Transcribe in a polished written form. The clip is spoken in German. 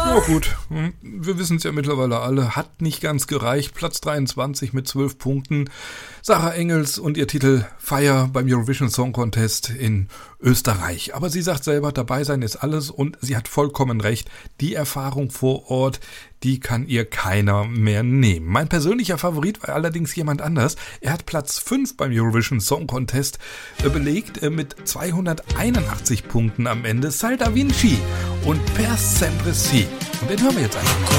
Ja gut, wir wissen es ja mittlerweile alle, hat nicht ganz gereicht. Platz 23 mit 12 Punkten. Sarah Engels und ihr Titel Fire beim Eurovision Song Contest in Österreich. Aber sie sagt selber, dabei sein ist alles und sie hat vollkommen recht. Die Erfahrung vor Ort, die kann ihr keiner mehr nehmen. Mein persönlicher Favorit war allerdings jemand anders. Er hat Platz 5 beim Eurovision Song Contest belegt mit 281 Punkten am Ende. Sal Da Vinci und Per Sempre Si. Und den hören wir jetzt einfach mal.